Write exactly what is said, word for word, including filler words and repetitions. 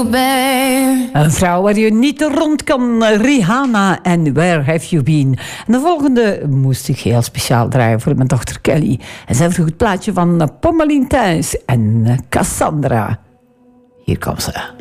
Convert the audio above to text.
Een vrouw waar je niet rond kan, Rihanna en Where Have You Been. En de volgende moest ik heel speciaal draaien voor mijn dochter Kelly. En zij vroeg het plaatje van Pommelien Thijs en Cassandra. Hier komt ze.